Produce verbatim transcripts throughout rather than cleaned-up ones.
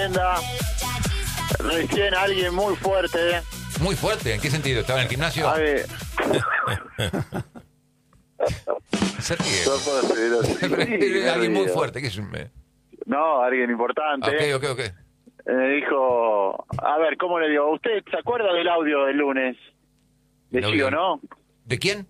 Recién alguien muy fuerte. Muy fuerte, ¿en qué sentido? ¿Estaba en el gimnasio? A ver. Se ríe. No puedo seguir así. Sí, alguien muy fuerte, ¿qué es un... No, alguien importante. Ok, ok, ok. Me dijo, a ver, ¿cómo le digo? ¿Usted se acuerda del audio del lunes? De Gio, ¿no? ¿De quién?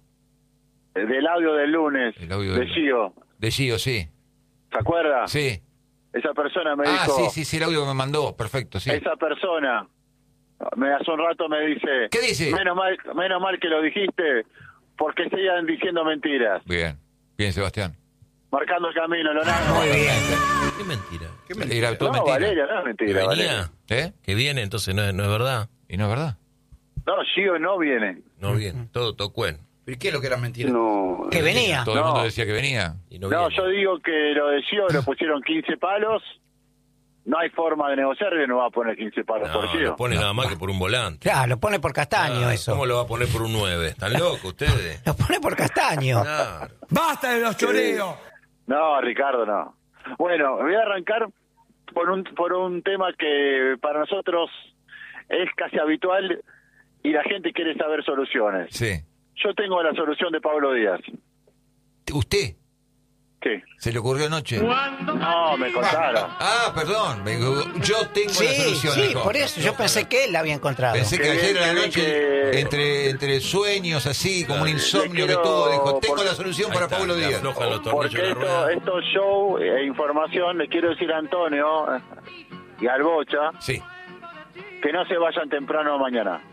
Del audio del lunes. El audio de del... Gio. De Gio, sí. ¿Se acuerda? Sí. Esa persona me ah, dijo... Ah, sí, sí, sí, el audio que me mandó, perfecto, sí. Esa persona, me hace un rato me dice... ¿Qué dice? Menos mal, menos mal que lo dijiste, porque seguían diciendo mentiras. Bien, bien, Sebastián. Marcando el camino, Leonardo. Muy bien. ¿Qué mentira? ¿Qué mentira? Era todo no, mentira. Valeria, no es mentira, ¿Que Valeria. venía? ¿Eh? Que viene, entonces no es, no es verdad. ¿Y no es verdad? No, Gio no viene. No viene, todo tocuen. ¿Y qué es lo que era mentira? No. Que venía. Todo el No. mundo decía que venía. Y no, No, viene. yo digo que lo de Gio lo pusieron quince palos. No hay forma de negociar y no va a poner quince palos No, por Gio. lo pone nada más que por un volante. Claro, lo pone por Castaño Ah, eso. ¿Cómo lo va a poner por un nueve? ¿Están locos ustedes? Lo pone por Castaño. Claro. ¡Basta de los choreos! No, Ricardo, no. Bueno, voy a arrancar por un, por un tema que para nosotros es casi habitual y la gente quiere saber soluciones. Sí. Yo tengo la solución de Pablo Díaz. ¿Usted? ¿Qué? ¿Se le ocurrió anoche? No, me contaron. Ah, perdón. me- Yo tengo Sí, la solución. sí, dijo. por eso. Yo pensé que él la había encontrado. Pensé que Qué ayer bien, a la qué bien noche, que- entre, entre sueños así, como un Le insomnio que quiero- tuvo, dijo, tengo por- la solución Ahí para está, Pablo le Díaz. aflojan los tornillos Porque de la esto, rueda. estos show e información, le quiero decir a Antonio eh, y al Bocha Sí. que no se vayan temprano mañana.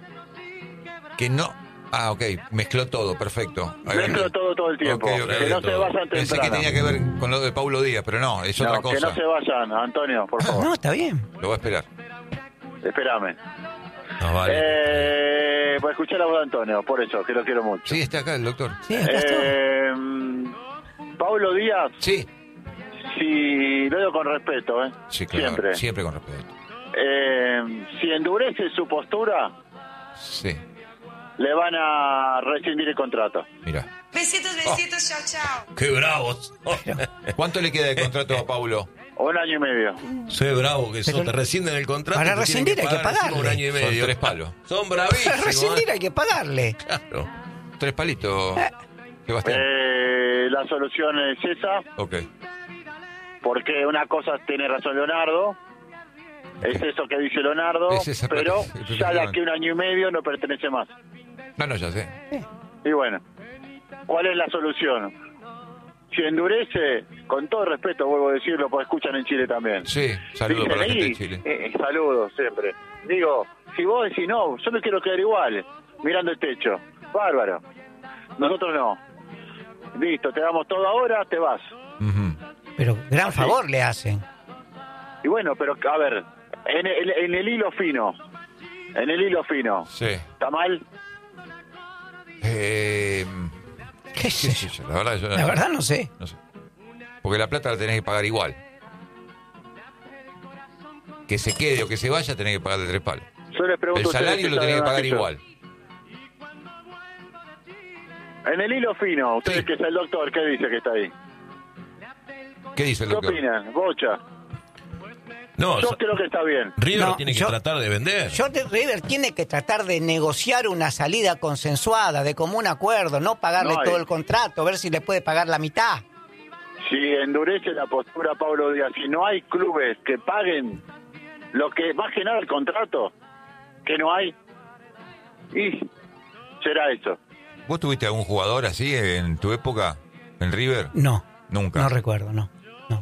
Que no... Ah, ok. Mezcló todo, perfecto. Mezclo todo todo el tiempo. Ok, ok. Que no se Todo. vayan Pensé que temprano. tenía que ver con lo de Pablo Díaz, pero no, es otra No, que cosa. no se vayan, Antonio, por favor. No, está bien. Lo voy a esperar. Espérame. No, vale. Eh, pues escuché la voz de Antonio, por eso, que lo quiero mucho. Sí, está acá el doctor. Sí, acá está. Eh, Pablo Díaz, Sí. si lo digo con respeto, ¿eh? Sí, claro. Siempre. Siempre con respeto. Eh, si endurece su postura, Sí. le van a rescindir el contrato. Mira. Besitos, besitos, chao, chao. ¡Qué bravos! ¿Cuánto le queda de contrato a Paulo? Un año y medio. Soy bravo que Pero- son, te rescinden el contrato. Para te tienen rescindir hay que pagar encima pagarle. un año y Son medio. tres palos. Son bravísimos. Para rescindir ¿eh? hay que pagarle. Claro. Tres palitos, Eh. Sebastián. Eh, la solución es esa, Ok. porque una cosa tiene razón Leonardo, es eso que dice Leonardo, Es esa pero parte, ya de aquí a un año y medio no pertenece más. No, no, ya sé. Y bueno, ¿cuál es la solución? Si endurece, con todo respeto vuelvo a decirlo, porque escuchan en Chile también. Sí, saludos Dicen para la gente ahí, de Chile. eh, saludos siempre. Digo, si vos decís no, yo me quiero quedar igual, mirando el techo. Bárbaro. Nosotros no. Listo, te damos todo ahora, te vas. Ujú. Pero gran favor le hacen. Y bueno, pero a ver, en el, en el hilo fino, en el hilo fino, Sí. ¿está mal? ¿Qué Eh, ¿Qué sé sé yo? yo? La verdad, yo La verdad no sé. no sé. Porque la plata la tenés que pagar igual. Que se quede o que se vaya, tenés que pagar de tres palos. Yo les pregunto El a ustedes salario si lo tenés que saben pagar aquello. igual. En el hilo fino, ustedes Sí. que es el doctor, ¿qué dice que está ahí? ¿Qué dice el ¿Qué doctor? opinan? Bocha. No, Yo so- creo que está bien. River No, tiene que yo- tratar de vender. Yo de River tiene que tratar de negociar una salida consensuada, de común acuerdo, no pagarle No hay- todo el contrato, ver si le puede pagar la mitad. Si endurece la postura Pablo Díaz, si no hay clubes que paguen lo que más que nada el contrato, que no hay, y será eso. ¿Vos tuviste algún jugador así en tu época en River? No. Nunca. No recuerdo, no. no.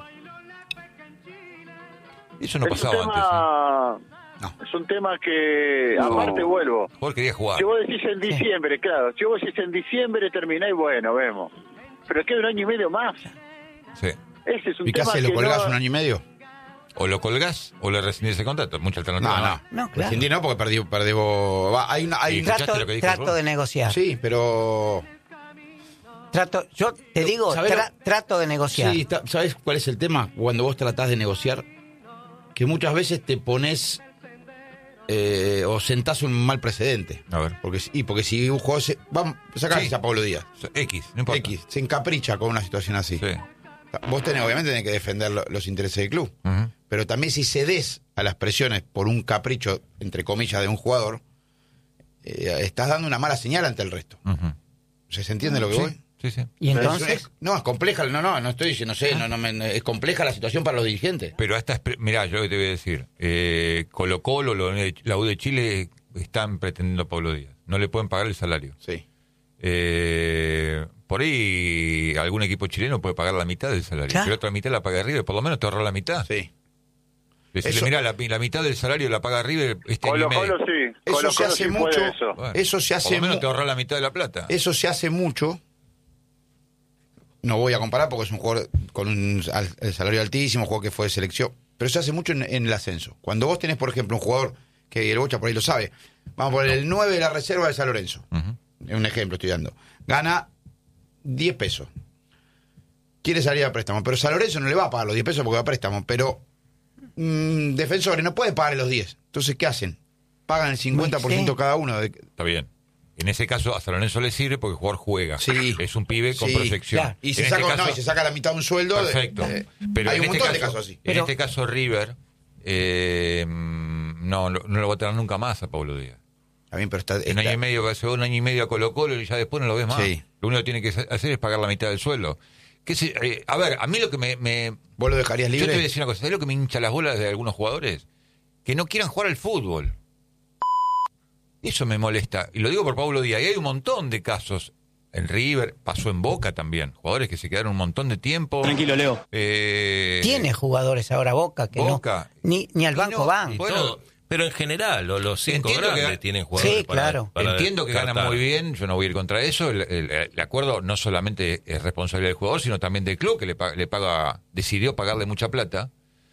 Eso no es pasaba un antes. tema, es un tema que, aparte vuelvo, ¿eh? Jorge quería jugar. si vos decís en diciembre, claro, si vos decís en diciembre termináis, bueno, vemos. Pero queda un año y medio más. Sí. Ese es un ¿Y qué tema haces? que ¿Lo colgás no- un año y medio? O lo colgás o le rescindís el contrato. Mucha No, alternativa. no. No, claro. Rescindí no, porque perdí, perdí va, hay una, hay Sí, una- ¿escuchaste Trato, lo que dijo trato Ron? de negociar. sí, pero Trato, yo te digo, ¿sabés lo- tra- trato de negociar. sí, está- ¿sabes cuál es el tema? Cuando vos tratás de negociar, que muchas veces te pones eh, o sentás un mal precedente. A ver. Porque, si- y porque si un jugador se... Vamos, sacá Sí. a Pablo Díaz. X, no importa. X, se encapricha con una situación así. Sí. Vos tenés, obviamente, tenés que defender lo- los intereses del club. Ujú. pero también si cedes a las presiones por un capricho, entre comillas, de un jugador, eh, estás dando una mala señal ante el resto. Ujú. ¿Se entiende lo que Sí, voy? sí, sí. Y Es- entonces, es- no, es compleja, no, no, no estoy diciendo, no sé, no, no, me- es compleja la situación para los dirigentes. Pero a estas, pre- mirá, yo lo que te voy a decir, eh, Colo Colo, lo- la U de Chile están pretendiendo a Pablo Díaz, no le pueden pagar el salario. Sí. Eh, por ahí algún equipo chileno puede pagar la mitad del salario, Claro. pero otra mitad la paga River, por lo menos te ahorra la mitad. Sí. Decirle, Eso- mirá, la, la mitad del salario la paga River este año y Colo medio. Colo sí. Eso Colo se Colo hace sí mucho. puede eso. Bueno, Eso se por hace lo menos mu- te ahorra la mitad de la plata. Eso se hace mucho. No voy a comparar porque es un jugador con un al- el salario altísimo, un jugador que fue de selección. Pero se hace mucho en, en el ascenso. Cuando vos tenés, por ejemplo, un jugador que el Bocha por ahí lo sabe. Vamos a poner el nueve de la reserva de San Lorenzo. Ujú. Un ejemplo estoy dando. Gana diez pesos. Quiere salir a préstamo. Pero San Lorenzo no le va a pagar los diez pesos porque va a préstamo. Pero mm, Defensores no puede pagar los diez. Entonces, ¿qué hacen? Pagan el cincuenta por ciento Sí. cada uno. De, Está bien. En ese caso a San Lorenzo le sirve porque el jugador juega. Sí. Es un pibe con Sí, proyección. claro. y, En se este saca, caso- no, y se saca la mitad de un sueldo. de- Perfecto. de- Pero hay en un este montón de caso, casos así. En Pero- este caso River eh, mm, no, lo- no lo va a tener nunca más a Pablo Díaz. Está bien, pero está, Un está- año y medio que hace un año y medio a Colo Colo y ya después no lo ves más. Sí. Lo único que tiene que hacer es pagar la mitad del sueldo. ¿Qué sé- eh, a ver, a mí lo que me, me- ¿Vos lo dejarías yo libre? te voy a decir una cosa, ¿sabes lo que me hincha las bolas de algunos jugadores? Que no quieran jugar al fútbol. Eso me molesta. Y lo digo por Pablo Díaz. Y hay un montón de casos. En River, pasó en Boca también. Jugadores que se quedaron un montón de tiempo. Tranquilo, Leo. Eh, tiene jugadores ahora Boca que Boca. no, ni, ni al Y banco no, van. Y Bueno, todo. Pero en general, lo- los cinco entiendo que grandes ga- tienen jugadores Sí, para- claro. para Entiendo que ganan descartar. muy bien, yo no voy a ir contra eso. El, el- el acuerdo no solamente es responsabilidad del jugador, sino también del club, que le, pa- le paga, decidió pagarle mucha plata.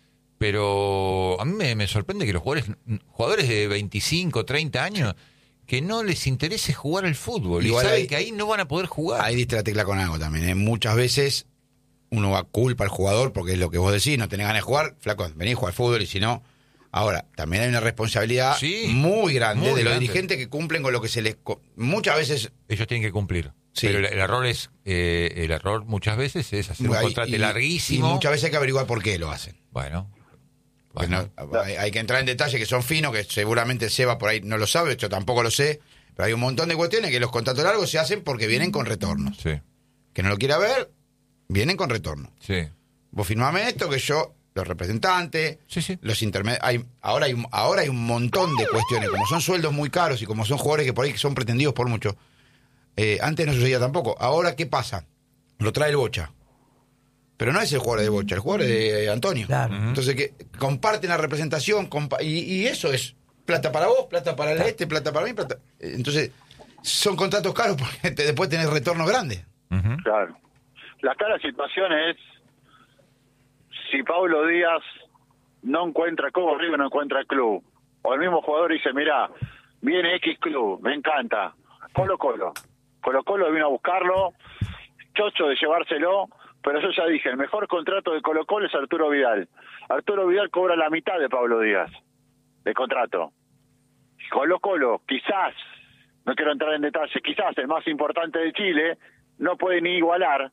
Pero a mí me, me sorprende que los jugadores, jugadores de veinticinco, treinta años, que no les interese jugar al fútbol. Igual y saben ahí- que ahí no van a poder jugar. Ahí diste la tecla con algo también. ¿eh? Muchas veces uno va culpa al jugador porque es lo que vos decís, no tenés ganas de jugar, flaco, vení a jugar al fútbol y si no... Ahora, también hay una responsabilidad Sí, muy grande muy de los grande. dirigentes que cumplen con lo que se les... co- Muchas veces... Ellos tienen que cumplir. Sí. Pero el, el error es, eh, el error muchas veces es hacer un hay- contrato y- larguísimo. Y muchas veces hay que averiguar por qué lo hacen. Bueno. Porque bueno. no- hay, hay que entrar en detalles que son finos, que seguramente Seba por ahí no lo sabe, yo tampoco lo sé, pero hay un montón de cuestiones que los contratos largos se hacen porque vienen con retornos. Sí, Que no lo quiera ver, vienen con retorno. sí. Vos firmame esto, que yo, los representantes, Sí, sí. los intermedios, hay, ahora, hay, un- ahora hay un montón de cuestiones, como son sueldos muy caros y como son jugadores que por ahí son pretendidos por mucho. Eh, antes no sucedía tampoco. Ahora, ¿qué pasa? Lo trae el Bocha. Pero no es el jugador de Bocha, el jugador es de Antonio. Claro. Entonces, que comparten la representación, compa- y, y eso es plata para vos, plata para el este, plata para mí, plata. eh, Entonces, son contratos caros porque te- después tenés retornos grandes. Ujú. Claro. La cara situación es si Pablo Díaz no encuentra cómo River no encuentra el club, o el mismo jugador dice, mirá, viene X club, me encanta, Colo Colo, Colo Colo vino a buscarlo, chocho de llevárselo, pero yo ya dije, el mejor contrato de Colo Colo es Arturo Vidal. Arturo Vidal cobra la mitad de Pablo Díaz, de contrato. Colo Colo, quizás, no quiero entrar en detalle, quizás el más importante de Chile, no puede ni igualar.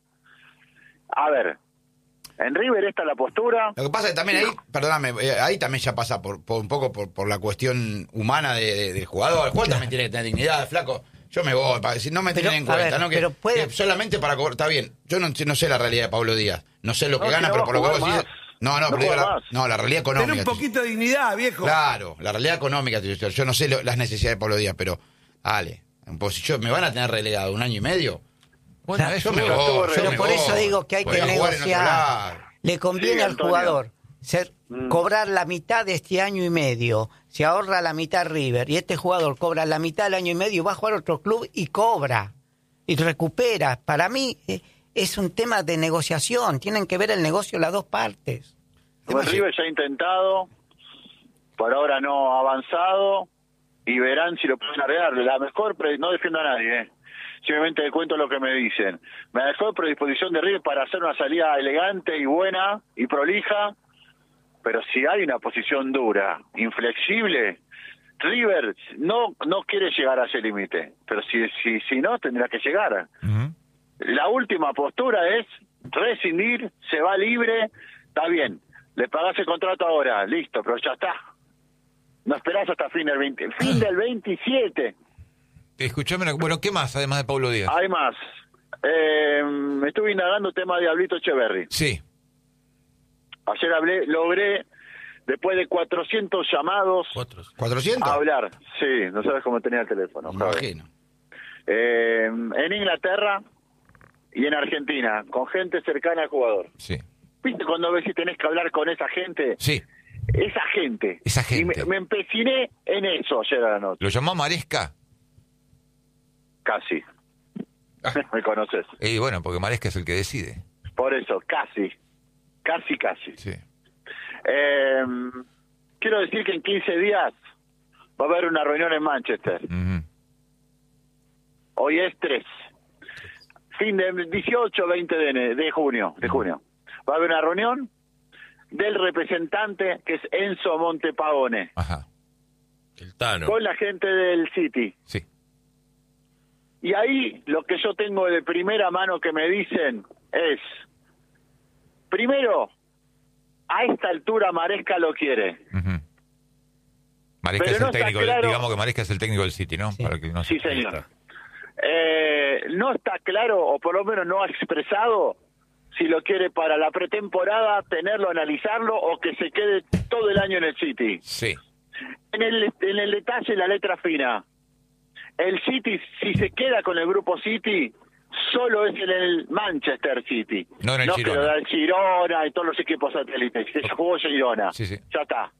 A ver, en River esta es la postura. Lo que pasa es que también ahí, perdóname, eh, ahí también ya pasa por, por un poco por, por la cuestión humana de, de- del jugador. El jugador también tiene que tener dignidad, flaco. Yo me voy, para decir, no me Pero, tienen en a cuenta, ver, ¿no? Que, pero puede- que solamente para cobrar, está bien. Yo no, no sé la realidad de Pablo Díaz, no sé lo que No, gana, que pero no por va lo a que vos jugar decís. más. No, no, No pero digo juega la, más. no, la realidad económica. Ten un poquito de dignidad, viejo. Claro, la realidad económica. Yo, yo no sé lo- las necesidades de Pablo Díaz, pero dale, pues si yo, me van a tener relegado un año y medio. Bueno, Claro, eso Yo me Pero voy, estuvo yo Pero me por voy. eso digo que hay Voy que a jugar en otro negociar. lado. Le conviene Sí, al Antonio. jugador ser Mm. cobrar la mitad de este año y medio. Se ahorra la mitad River y este jugador cobra la mitad del año y medio, va a jugar a otro club y cobra. Y recupera. Para mí eh, es un tema de negociación. Tienen que ver el negocio las dos partes. Bueno, River ya ha intentado, por ahora no ha avanzado, y verán si lo pueden arreglar. La mejor, pre- no defiendo a nadie, eh. Simplemente le cuento lo que me dicen. La mejor predisposición de River para hacer una salida elegante y buena y prolija, pero si hay una posición dura, inflexible, River no no quiere llegar a ese límite, pero si, si, si no, tendrá que llegar. Ujú. La última postura es rescindir, se va libre, está bien. Le pagás el contrato ahora, listo, pero ya está. No esperás hasta fin del veinte, fin del veintisiete. Escuchame, bueno, ¿qué más además de Pablo Díaz? Hay más. Eh, me estuve indagando el tema de Diablito Echeverri. Sí. Ayer hablé, logré, después de cuatrocientos llamados, ¿cuatrocientos? a hablar. Sí, no sabes cómo tenía el teléfono. Me imagino. Eh, en Inglaterra y en Argentina, con gente cercana al jugador. Sí. ¿Viste cuando ves si tenés que hablar con esa gente? Sí. Esa gente. Esa gente. Y me, me empeciné en eso ayer a la noche. ¿Lo llamó Maresca? Casi. ¿Me conoces? Y bueno, porque Maresca es el que decide. Por eso, casi. Casi, casi. Sí. Eh, quiero decir que en quince días va a haber una reunión en Manchester. Uh-huh. Hoy es tres. Fin de dieciocho, veinte de, de junio, de junio. Va a haber una reunión del representante que es Enzo Montepagone. Ajá. El Tano. Con la gente del City. Sí. Y ahí lo que yo tengo de primera mano que me dicen es, primero, a esta altura Maresca lo quiere. Uh-huh. Maresca Pero es no el está técnico, claro- digamos que Maresca es el técnico del City, ¿no? Sí. Para que no Sí, se- señor. Eh, no está claro, o por lo menos no ha expresado, si lo quiere para la pretemporada, tenerlo, analizarlo, o que se quede todo el año en el City. Sí. En el, en el detalle, la letra fina. El City, si se queda con el grupo City, solo es en el Manchester City. No en el no Girona. que lo da el Girona y todos los equipos satélites. Se jugó Girona. Sí, sí. Ya está.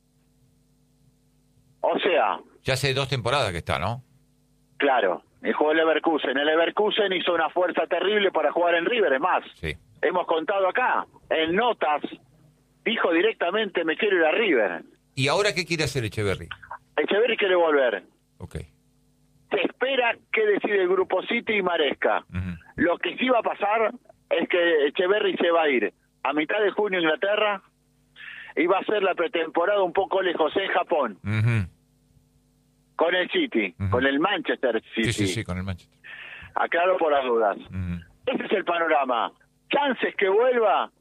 O sea, Ya hace dos temporadas que está, ¿no? claro, y jugó el Leverkusen. El Leverkusen hizo una fuerza terrible para jugar en River. Es más, Sí. hemos contado acá, en notas, dijo directamente, me quiero ir a River. ¿Y ahora qué quiere hacer Echeverri? Echeverri quiere volver. Ok. Se espera que decide el grupo City y Maresca. Ujú. Lo que sí va a pasar es que Echeverri se va a ir a mitad de junio a Inglaterra y va a hacer la pretemporada un poco lejos en Japón, Ujú. con el City, Ujú. con el Manchester City. Sí, sí, sí, con el Manchester. Aclaro por las dudas. Ujú. Ese es el panorama. Chances que vuelva,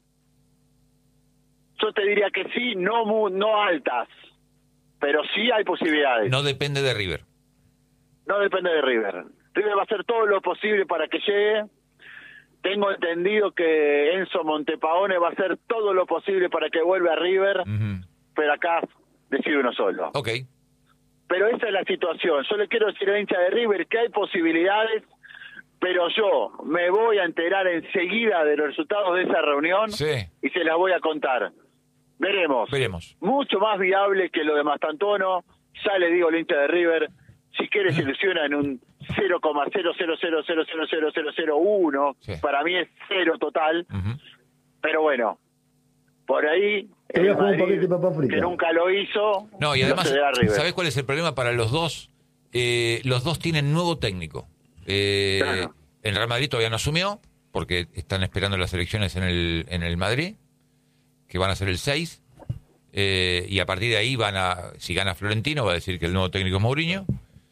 yo te diría que sí, no mu- no altas, pero sí hay posibilidades. No depende de River. No depende de River. River va a hacer todo lo posible para que llegue. Tengo entendido que Enzo Montepagone va a hacer todo lo posible para que vuelva a River, Ujú. pero acá decide uno solo. Ok. Pero esa es la situación. Yo le quiero decir a la hincha de River que hay posibilidades, pero yo me voy a enterar enseguida de los resultados de esa reunión Sí. y se las voy a contar. Veremos. Veremos. Mucho más viable que lo de Mastantuono. Ya le digo al hincha de River, si quiere se ilusiona en un cero coma cero cero cero cero cero cero cero cero uno. Sí. Para mí es cero total. Ujú. Pero bueno, por ahí Te voy a el jugar un Madrid, paquete de papa frita. que nunca lo hizo, No, y lo además, cederá a River. ¿sabés cuál es el problema para los dos? Eh, los dos tienen nuevo técnico. Eh, Claro. El Real Madrid todavía no asumió, porque están esperando las elecciones en el, en el Madrid, que van a ser el seis. Eh, y a partir de ahí van a, si gana Florentino, va a decir que el nuevo técnico es Mourinho.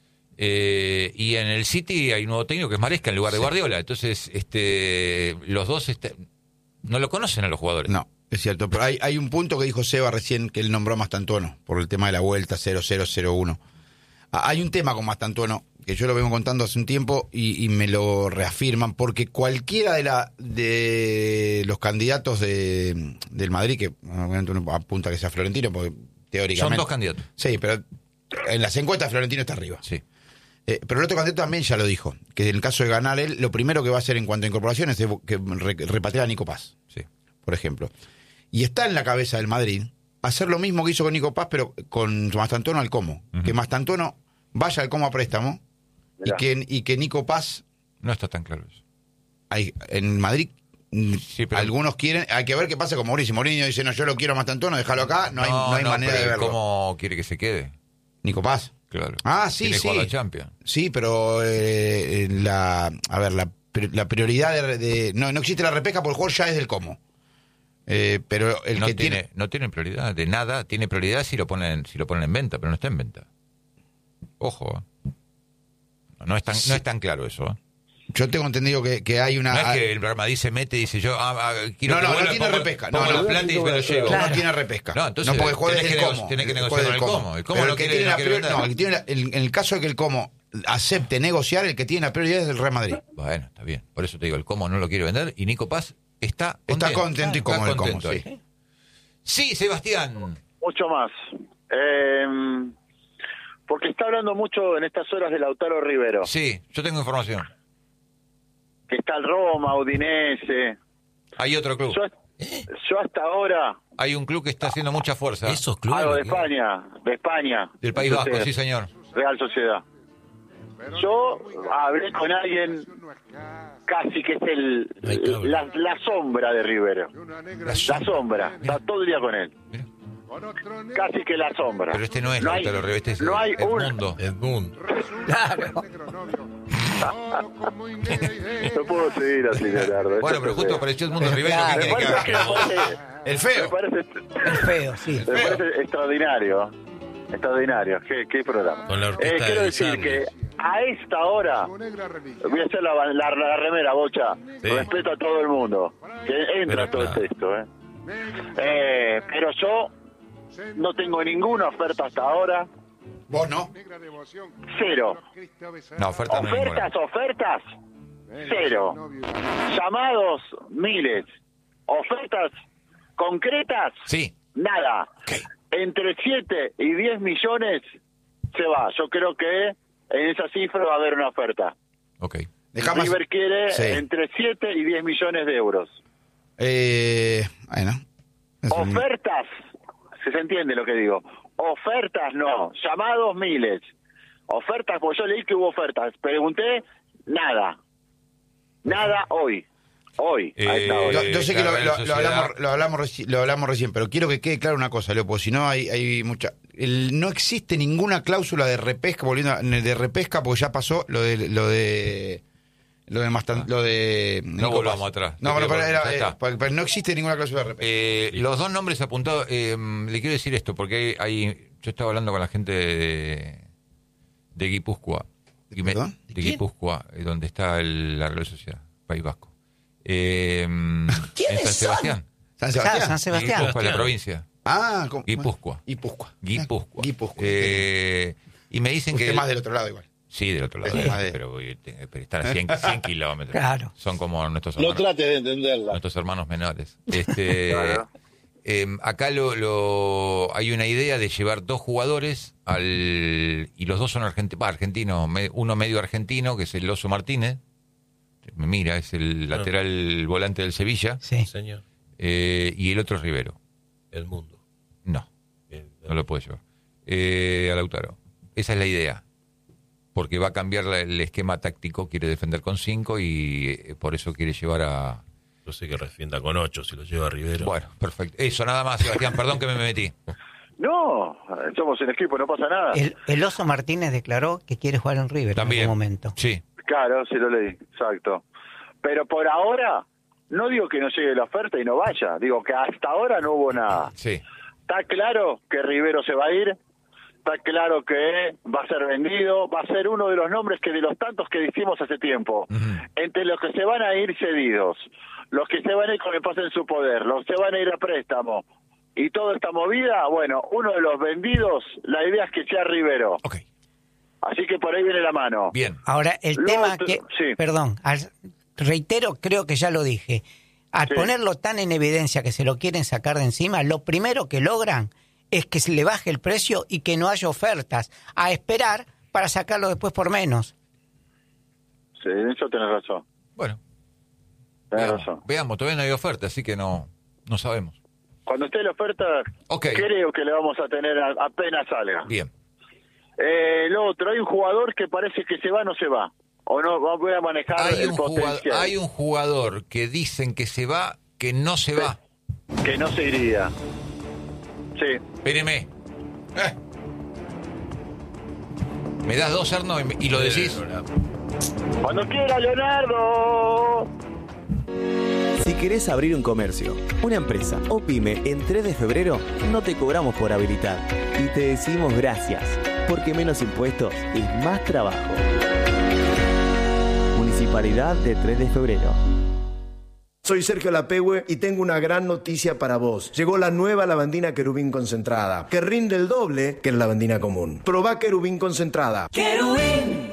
Eh, y en el City hay un nuevo técnico que es Maresca en lugar de Guardiola. Entonces, este, los dos este, no lo conocen a los jugadores. No, es cierto. Pero hay, hay un punto que dijo Seba recién que él nombró a Mastantuono por el tema de la vuelta cero cero cero uno. Ah, hay un tema con Mastantuono que yo lo vengo contando hace un tiempo y, y me lo reafirman porque cualquiera de la de los candidatos de, del Madrid, que obviamente uno apunta que sea Florentino, porque teóricamente... Son dos candidatos. Sí, pero en las encuestas Florentino está arriba. Sí. Eh, pero el otro candidato también ya lo dijo, que en el caso de ganar él, lo primero que va a hacer en cuanto a incorporaciones es que re- repatriar a Nico Paz, Sí. por ejemplo. Y está en la cabeza del Madrid hacer lo mismo que hizo con Nico Paz, pero con Mastantuono al Como. Ujú. Que Mastantuono vaya al Como a préstamo y Mirá. que, y que Nico Paz, No está tan claro eso. hay, en Madrid, mm, Sí, pero- algunos quieren, hay que ver qué pasa con Mauricio. Mourinho dice, no, yo lo quiero a Mastantuono, déjalo acá, no hay, no hay manera pero de verlo. ¿cómo quiere que se quede? Nico Paz. Claro. Ah, sí, Tiene que sí. jugar la Champions. Sí, pero eh, la, a ver, la, pri- la prioridad de, de- no, no existe la repesca porque el jugador ya es del Como. Eh, pero el no que tiene, tiene, no tiene prioridad de nada. Tiene prioridad si lo ponen si lo ponen en venta, pero no está en venta. Ojo. ¿eh? No, no es tan, no es tan claro eso. ¿eh? Yo tengo entendido que, que hay una... No es que el Real Madrid se mete y dice yo ah, ah, quiero No, que no, vuelva, no tiene pongo- repesca. pongo No, la no, plata y me lo llevo. Claro. No tiene repesca. No, entonces no porque juega tenés desde que el nego- Como. tenés que Juega negociar del con el Como. El Como Pero no el que quiere- tiene no la quiere prior- vender. no, el que tiene la- el- en el caso de que el Como acepte negociar, el que tiene la prioridad es el Real Madrid. Bueno, está bien. Por eso te digo, el Como no lo quiere vender y Nico Paz está contento. Está contento y Está cómodo el Como, contento sí. ahí. Sí, Sebastián. Mucho más. Eh, porque está hablando mucho en estas horas de Lautaro Rivero. Sí, yo tengo información. Que está el Roma, Udinese. Hay otro club. Yo, yo hasta ahora, Hay un club que está haciendo mucha fuerza. Esos clubes. algo de ¿no? España, de España. Del País Vasco, Entonces, sí, señor. Real Sociedad. Yo hablé con alguien casi que es el No hay cable. la, la sombra de Rivero. La La sombra. Está todo el día con él. Mira. Casi que la sombra. Pero este no es hay, Lautaro Rivero, este es no hay el un, mundo. Edmundo. Claro. No puedo seguir así, Leonardo. Bueno, pero justo apareció el mundo Rivero. Claro, ¿Qué Me quiere que parece, haga? me parece- El me feo. parece, Es feo, sí. me parece extraordinario. Extraordinario. ¿Qué, qué programa? Con la orquesta Eh, quiero de decir Sarnes. que a esta hora voy a hacer la, la, la remera, Bocha. Sí. Respeto a todo el mundo. Que entra Pero todo claro. el texto, ¿eh? Eh, Pero yo no tengo ninguna oferta hasta ahora. Vos no. Cero. No, oferta no hay ninguna. Ofertas, ofertas. Cero. Llamados, miles. Ofertas concretas, Sí. nada. Entre siete y diez millones se va. Yo creo que en esa cifra va a haber una oferta. Ok. Dejamos. River quiere Sí. entre siete y diez millones de euros. Eh, bueno. Es un- Ofertas, si se entiende lo que digo. Ofertas no. Llamados, miles. Ofertas, pues yo leí que hubo ofertas. Pregunté, nada. Nada hoy. Hoy, a esta Eh, hora. Yo, yo sé que la lo, Real lo- lo Sociedad- hablamos, lo, hablamos reci- lo hablamos recién, pero quiero que quede clara una cosa, Leo, porque si no hay, hay mucha... el- no existe ninguna cláusula de repesca, volviendo a- de repesca, porque ya pasó lo de... Lo de lo de, Mastan- lo de Nicolás. volvamos atrás. No, Te pero, pido pero era- perdón, ya eh, está. pero- pero no existe ninguna cláusula de repesca. Eh, los dos nombres apuntados, eh, le quiero decir esto, porque hay, hay- yo estaba hablando con la gente de, de Guipúzcoa, y me- ¿Perdón? de Guipúzcoa, eh, donde está el- la Real Sociedad, País Vasco. Eh, en ¿Quiénes San Sebastián. San Claro, Sebastián. San Sebastián. Guipúzcoa, la Sebastián. provincia. Ah, ¿cómo? Guipúzcoa. Guipúzcoa. Guipúzcoa. Guipúzcoa. Eh, y me dicen Usted que... más del otro lado igual. Sí, del otro lado. Sí. Pero, eh, te- pero están a cien, cien kilómetros. Claro. Son como nuestros No hermanos, trate de entenderla. nuestros hermanos menores. Este, Claro. eh, acá lo, lo- hay una idea de llevar dos jugadores al y los dos son argentinos, argentinos, me- uno medio argentino, que es el Oso Martínez. Mira, es el lateral volante del Sevilla. Sí. Señor. eh, y el otro es Rivero. El mundo. No, Bien. no lo puede llevar. Eh, a Lautaro. Esa es la idea. Porque va a cambiar la- el esquema táctico, quiere defender con cinco y eh, por eso quiere llevar a... Yo sé que refienda con ocho si lo lleva a Rivero. Bueno, perfecto. Eso, nada más, Sebastián, perdón que me metí. No, somos en equipo, no pasa nada. El, el Oso Martínez declaró que quiere jugar en River También. en algún momento. Sí. Claro, sí lo leí, exacto. Pero por ahora, no digo que no llegue la oferta y no vaya, digo que hasta ahora no hubo nada. Sí. Está claro que Rivero se va a ir, está claro que va a ser vendido, va a ser uno de los nombres que de los tantos que dijimos hace tiempo. Ujú. Entre los que se van a ir cedidos, los que se van a ir con el pase en su poder, los que se van a ir a préstamo y toda esta movida, bueno, uno de los vendidos, la idea es que sea Rivero. Ok. Así que por ahí viene la mano. Bien. Ahora, el Lo tema otro- que... sí. Perdón, al- reitero, creo que ya lo dije. Al Sí. ponerlo tan en evidencia que se lo quieren sacar de encima, lo primero que logran es que se le baje el precio y que no haya ofertas. A esperar para sacarlo después por menos. Sí, en eso tenés razón. Bueno, Tenés veamos, razón. veamos, todavía no hay oferta, así que no, no sabemos. Cuando esté la oferta, Ok. creo que le vamos a tener a- apenas salga. Bien. Eh, el otro, hay un jugador que parece que se va, no se va. O no, voy a manejar Hay el un, jugador, potencial. hay un jugador que dicen que se va, que no se va. Que no se iría. Sí. Espéreme. Eh. Me das dos, Arno, y, me- y lo decís. Cuando quiera, Leonardo. Si querés abrir un comercio, una empresa o pyme en tres de febrero, no te cobramos por habilitar y te decimos gracias, porque menos impuestos es más trabajo. Municipalidad de tres de febrero. Soy Sergio Lapehue y tengo una gran noticia para vos. Llegó la nueva lavandina Querubín concentrada, que rinde el doble que la lavandina común. Probá Querubín concentrada. Querubín.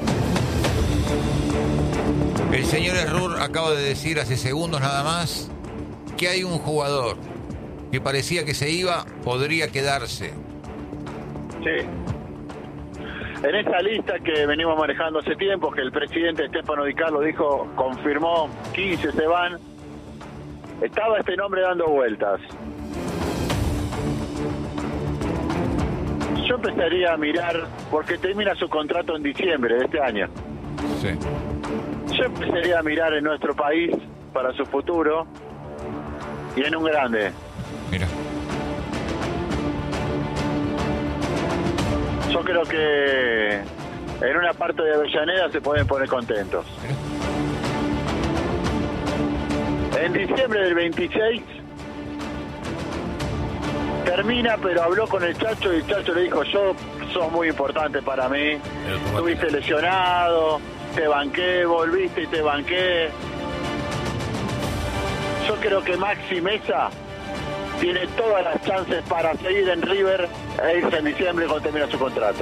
El señor Errur acaba de decir hace segundos nada más que hay un jugador que parecía que se iba, podría quedarse. Sí. En esta lista que venimos manejando hace tiempo, que el presidente Stefano Di Carlo dijo, confirmó, quince se van, estaba este nombre dando vueltas. Yo empezaría a mirar, porque termina su contrato en diciembre de este año. Sí. Yo empezaría a mirar en nuestro país para su futuro y en un grande. Mira. Yo creo que en una parte de Avellaneda se pueden poner contentos. En diciembre del veintiséis termina, pero habló con el Chacho y el Chacho le dijo, yo sos muy importante para mí, estuviste lesionado, te banqué, volviste y te banqué. Yo creo que Maxi Mesa tiene todas las chances para seguir en River e irse en diciembre cuando termina su contrato.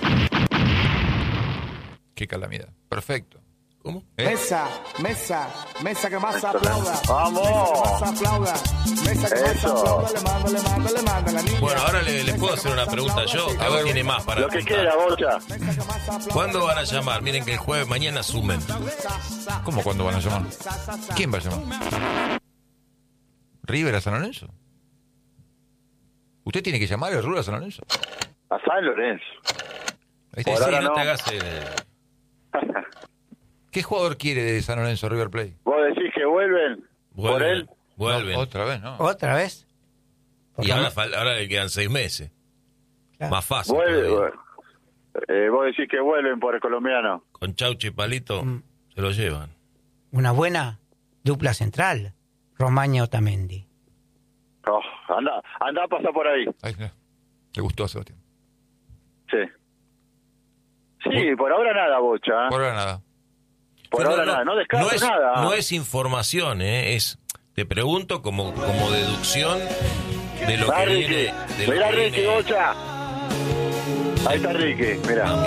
Qué calamidad. Perfecto. ¿Cómo? ¿Eh? Mesa, mesa, mesa que más aplauda. ¡Vamos! Mesa que más aplauda. Mesa que más Eso. aplauda. Le manda, le manda, le manda la niña. Bueno, ahora le- les puedo hacer una pregunta yo. A ver, tiene más para Lo que preguntar. quiera, Bocha. ¿Cuándo van a llamar? Miren que el jueves mañana asumen. ¿Cómo cuándo van a llamar? ¿Quién va a llamar? ¿River a San Lorenzo? ¿Usted tiene que llamar el Errur a San Lorenzo? A San Lorenzo. Ahí Sí, está. Por sí, ahora no, no. te hagas el... ¿Qué jugador quiere de San Lorenzo River Plate? Vos decís que vuelven por Vuelven, él. vuelven. No, otra vez, ¿no? ¿Otra vez? Y ahora, fal- ahora le quedan seis meses. Claro. Más fácil. Vuelve, todavía. eh, vos decís que vuelven por el colombiano. Con Chauche y Palito Mm. se lo llevan. Una buena dupla central, Romaña Otamendi. Oh, anda, anda a pasar por ahí. Ahí está. Le gustó a Sebastián. Sí. Sí, por ahora nada, Bocha. ¿eh? Por ahora nada. Por No, ahora no, nada, no descarto no es, nada. No es información, ¿eh? Es, te pregunto como, como deducción de lo Va que Ricky, viene. De lo mirá que Ricky, viene. Bocha. Ahí está Ricky, mirá.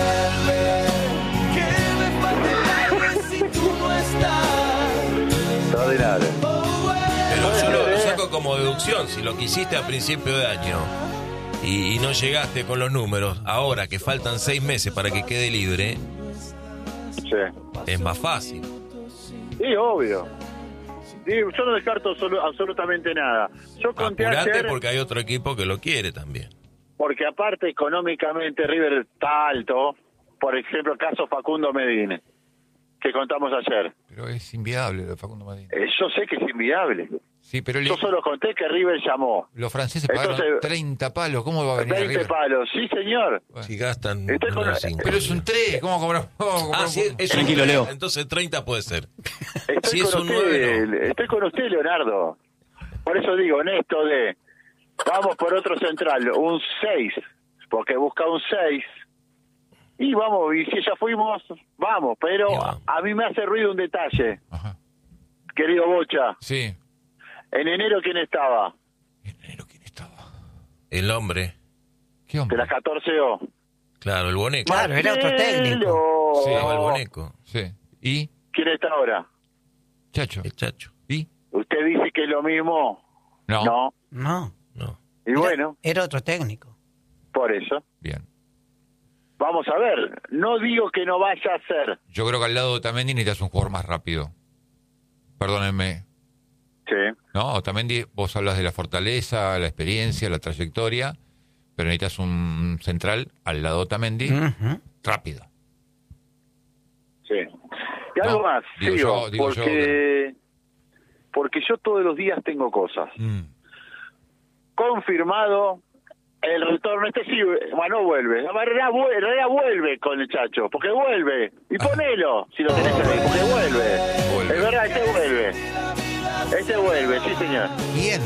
Extraordinario. Pero yo lo, lo saco como deducción. Si lo quisiste a principio de año y, y no llegaste con los números, ahora que faltan seis meses para que quede libre, Sí. es más fácil. Sí, obvio. Sí, yo no descarto absolu- absolutamente nada. Yo conté Apurate ayer, porque hay otro equipo que lo quiere también. porque aparte económicamente River está alto, por ejemplo el caso Facundo Medina, que contamos ayer. Pero es inviable lo de Facundo Medina. Eh, yo sé que es inviable. Sí, pero Yo le- solo conté que River llamó. los franceses pagaron Entonces- treinta palos. ¿Cómo va a venir veinte River? palos, sí señor. Bueno. Si gastan Estoy con- unas cinco. Pero es un tres. ¿Cómo cobramos? Ah, sí, es un- Tranquilo, Leo. Entonces treinta puede ser. Estoy Si con es un usted, nueve, no. estoy con usted, Leonardo. Por eso digo, en esto de vamos por otro central, un seis, porque busca un seis. Y vamos, y si ya fuimos, vamos, pero Y vamos. a mí me hace ruido un detalle, Ajá. querido Bocha. Sí. En enero, ¿quién estaba? En enero, ¿quién estaba? El hombre, ¿Qué De hombre? las catorce O. claro, el boneco. Claro, era otro técnico. Marcelo. Sí. Estaba el boneco, Sí. ¿Y? ¿Quién está ahora? Chacho. el chacho. ¿Y? ¿Usted dice que es lo mismo? No. No. No. No. Y Era- bueno, Era otro técnico. por eso. Bien. Vamos a ver. No digo que no vaya a ser. Yo creo que al lado de Otamendi necesitas un jugador más rápido. Perdónenme. Sí. ¿No? Otamendi, vos hablas de la fortaleza, la experiencia, la trayectoria, pero necesitas un central al lado de Otamendi Ujú. rápido. Sí. Y algo No, más, digo sigo, yo- digo yo porque, porque yo todos los días tengo cosas. Mm. Confirmado el retorno, este sí, bueno, vuelve. La Herrera vuelve, Herrera vuelve con el Chacho, porque vuelve. Y ponelo, si lo tenés ahí, porque vuelve. Vuelve. Es verdad, este vuelve. Este vuelve, sí señor. ¿Quién?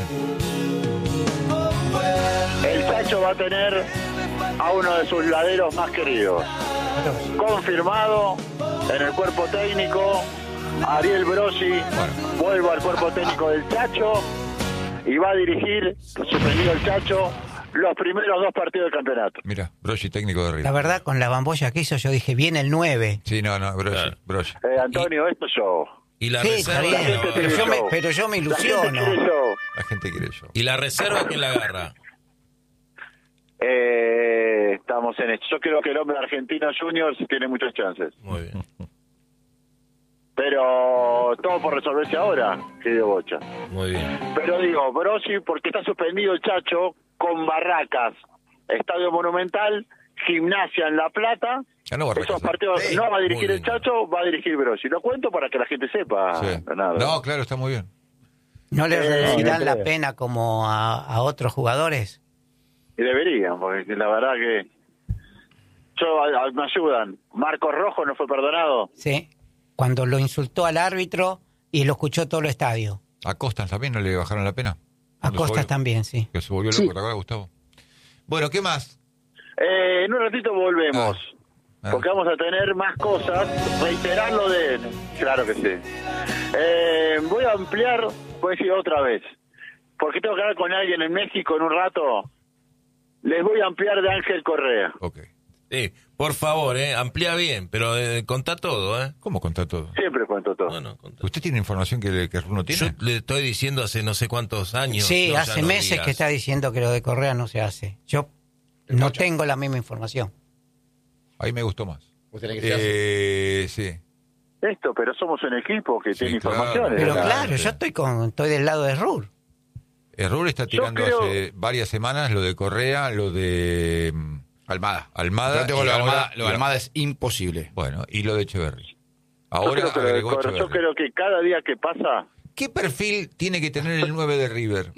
El Chacho va a tener a uno de sus laderos más queridos. confirmado en el cuerpo técnico. Ariel Brosi Bueno. vuelve al cuerpo técnico del Chacho y va a dirigir, suspendido el Chacho, los primeros dos partidos del campeonato. Mira, Broshi, técnico de River. La verdad, con la bamboya que hizo, yo dije, viene el nueve. Sí, no, no, Broshi, Claro. Broshi. Eh, Antonio, esto es yo. Y la Sí, está reserva. bien, gente pero tiene yo me, show. pero yo me La gente ilusiono. quiere yo. La gente quiere yo. ¿Y la reserva quién la agarra? Eh, estamos en esto. Yo creo que el hombre argentino Juniors tiene muchas chances. Muy bien. Pero todo por resolverse ahora, querido Bocha. Muy bien. Pero digo, Brosi, porque está suspendido el Chacho con Barracas, Estadio Monumental, Gimnasia en La Plata. Ah, no, Barracas, Esos no. partidos Sí, no va a muy dirigir el lindo. Chacho, va a dirigir Brosi. Lo cuento para que la gente sepa. Sí. Nada. No, claro, está muy bien. ¿No le Eh, reducirán no la creo. pena como a, a otros jugadores? Y deberían, porque la verdad que... Yo, a- a- me ayudan. Marcos Rojo no fue perdonado. Sí. Cuando lo insultó al árbitro y lo escuchó todo el estadio. ¿A Costas también no le bajaron la pena? A Cuando se Costas volvió- también, sí. Que se volvió loco, ¿te acuerdas, Gustavo? Bueno, ¿qué más? Eh, en un ratito volvemos. Ah. Porque vamos a tener más cosas. Reiterar lo de... Claro que sí. Eh, voy a ampliar, voy a decir otra vez. Porque tengo que hablar con alguien en México en un rato. Les voy a ampliar de Ángel Correa. Ok. Sí, por favor, eh, amplía bien, pero eh, contá todo, ¿eh? ¿Cómo contá todo? Siempre cuento todo. No, no, contá. ¿Usted tiene información que, que Runo Yo tiene? le estoy diciendo hace no sé cuántos años. Sí, no, ya hace no meses digas. que está diciendo que lo de Correa no se hace. Yo no tengo la misma información. Ahí me gustó más. ¿Vos tenés que se hace? Eh, sí. Esto, pero somos un equipo que Sí, tiene claro. informaciones. Pero Claro, claro, sí. yo estoy con estoy del lado de Rur. Error está tirando creo- hace varias semanas lo de Correa, lo de mm, Almada. Almada. Yo tengo y lo de ahora- Almada, lo de y- Almada es imposible. Bueno, y lo de Echeverry. Yo Ahora creo, que lo de agregó Correa- yo Echeverry. creo que cada día que pasa, ¿Qué perfil tiene que tener el nueve de River?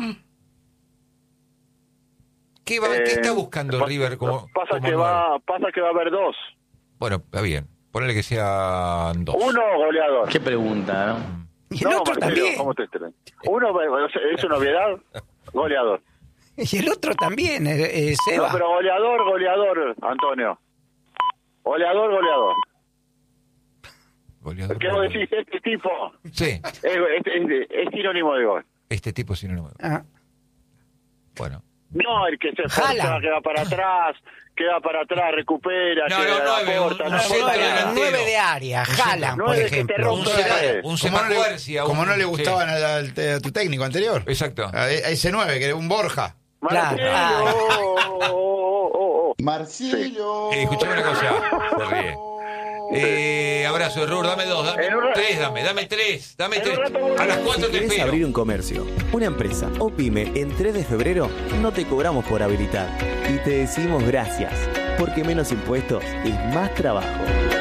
¿Qué, va, ¿qué eh, está buscando pa- River como, pasa como que nueve? va, pasa que va a haber dos. Bueno, está bien. Ponele que sean dos. Uno goleador. Qué pregunta, ¿no? Y el No, otro Marcelo, también. ¿cómo te estrenas? Uno es una novedad, goleador. Y el otro también, eh, eh, No, Seba. pero goleador, goleador, Antonio. Goleador, goleador. Goleador, ¿Qué vos goleador. decís? Este tipo Sí, es, es- es- es sinónimo de gol. este tipo sí no. Ah, Bueno. No el que se Jala. esfuerza, que va para atrás, que va para atrás, recupera, No, que no, nueve, aporta. un- no, un no, centro no, nueve, delantero. nueve de área, jalan, por Nueve que te ejemplo. rompe Un, la Sema- red. un Como no, Semacuercia, le, como un- no le sí. gustaban al- al- a tu técnico anterior. Exacto. A, a ese nueve, que era un Borja. Claro. Marcelo, Ah. oh, oh, oh, oh, oh. Marcelo. Eh, escuchame una cosa. Se ríe. Eh, abrazo, Error, dame dos, dame En un rato- tres, dame, dame tres, dame En tres. un rato volvemos. A las cuatro Si te querés espero. abrir un comercio, una empresa o pyme en tres de febrero, no te cobramos por habilitar. Y te decimos gracias, porque menos impuestos es más trabajo.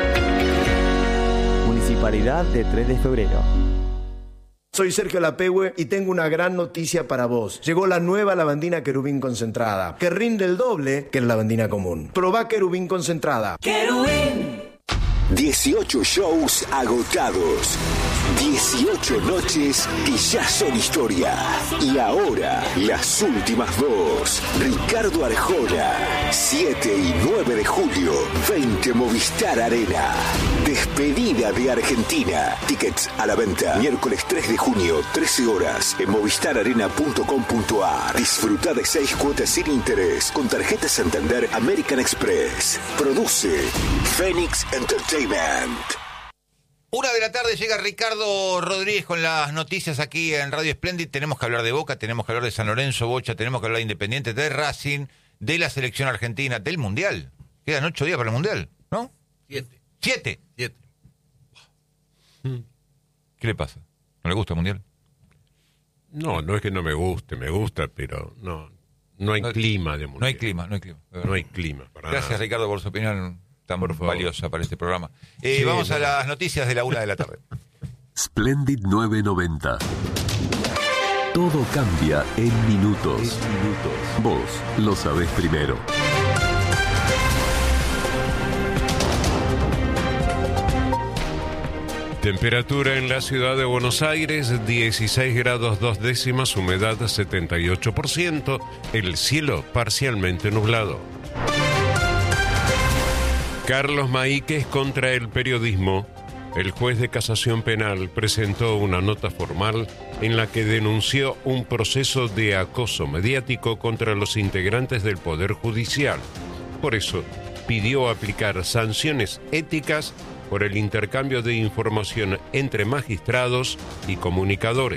Municipalidad de tres de febrero. Soy Sergio Lapehue y tengo una gran noticia para vos. Llegó la nueva lavandina Querubín concentrada, que rinde el doble que la lavandina común. Probá Querubín concentrada. dieciocho shows agotados. dieciocho noches que ya son historia. Y ahora, las últimas dos. Ricardo Arjona, siete y nueve de julio, veinte Movistar Arena. Despedida de Argentina. Tickets a la venta. Miércoles tres de junio, trece horas, en movistar arena punto com punto a r. Disfruta de seis cuotas sin interés con tarjeta Santander American Express. Produce Phoenix Entertainment. Una de la tarde llega Ricardo Rodríguez con las noticias aquí en Radio Splendid. Tenemos que hablar de Boca, tenemos que hablar de San Lorenzo, Bocha, tenemos que hablar de Independiente, de Racing, de la selección argentina, del Mundial. Quedan ocho días para el Mundial, ¿no? Siete. Siete. Siete. ¿Qué le pasa? ¿No le gusta el Mundial? No, no es que no me guste, me gusta, pero no, no hay No- clima de mundial. No hay clima, no hay clima. No hay clima para Gracias, nada. Ricardo, por su opinión tan Por favor. valiosa para este programa. Eh, Sí, vamos a no. las noticias de la una de la tarde. Splendid nueve noventa. Todo cambia en minutos. Vos lo sabés primero. Temperatura en la ciudad de Buenos Aires, dieciséis grados dos décimas, humedad setenta y ocho por ciento, el cielo parcialmente nublado. Carlos Maíquez contra el periodismo. El juez de casación penal presentó una nota formal en la que denunció un proceso de acoso mediático contra los integrantes del Poder Judicial. Por eso, pidió aplicar sanciones éticas por el intercambio de información entre magistrados y comunicadores.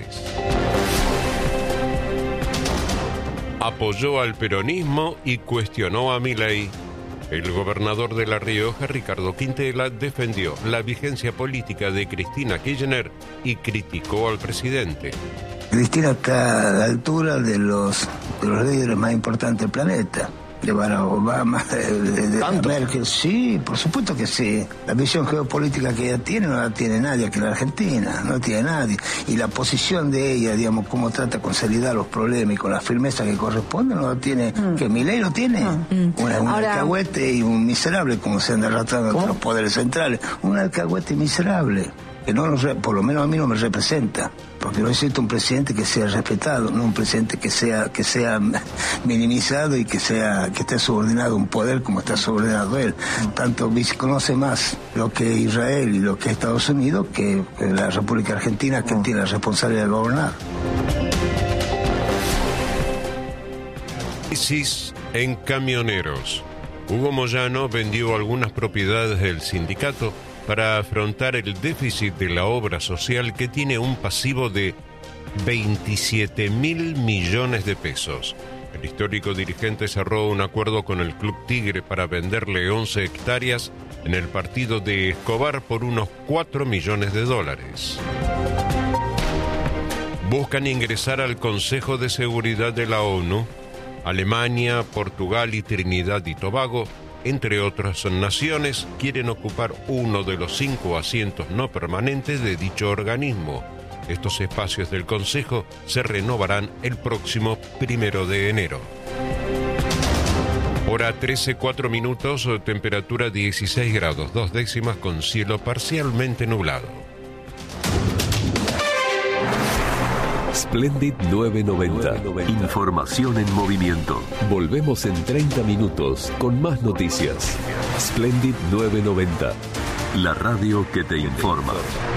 Apoyó al peronismo y cuestionó a Milei. El gobernador de La Rioja, Ricardo Quintela, defendió la vigencia política de Cristina Kirchner y criticó al presidente. Cristina está a la altura de los, de los líderes más importantes del planeta. De Barack Obama, de, de, de Merkel, sí, por supuesto que sí. La visión geopolítica que ella tiene no la tiene nadie aquí en la Argentina, no la tiene nadie. Y la posición de ella, digamos, cómo trata de consolidar los problemas y con la firmeza que corresponde, no la tiene, mm. que Milei lo tiene. Mm. Una, un Ahora... alcahuete y un miserable, como se anda tratando entre los poderes centrales. Un alcahuete miserable. Que no nos, por lo menos a mí no me representa, porque no existe un presidente que sea respetado, no un presidente que sea que sea minimizado y que sea que esté subordinado a un poder como está subordinado él. Tanto conoce más lo que es Israel y lo que es Estados Unidos que la República Argentina, que tiene la responsabilidad de gobernar. Crisis en camioneros. Hugo Moyano vendió algunas propiedades del sindicato para afrontar el déficit de la obra social, que tiene un pasivo de veintisiete mil millones de pesos. El histórico dirigente cerró un acuerdo con el Club Tigre para venderle once hectáreas en el partido de Escobar por unos cuatro millones de dólares. Buscan ingresar al Consejo de Seguridad de la ONU. Alemania, Portugal y Trinidad y Tobago, entre otras naciones, quieren ocupar uno de los cinco asientos no permanentes de dicho organismo. Estos espacios del Consejo se renovarán el próximo primero de enero. Hora trece, cuatro minutos, temperatura dieciséis grados, dos décimas, con cielo parcialmente nublado. Splendid novecientos noventa. Información en movimiento. Volvemos en treinta minutos con más noticias. Splendid novecientos noventa. La radio que te informa.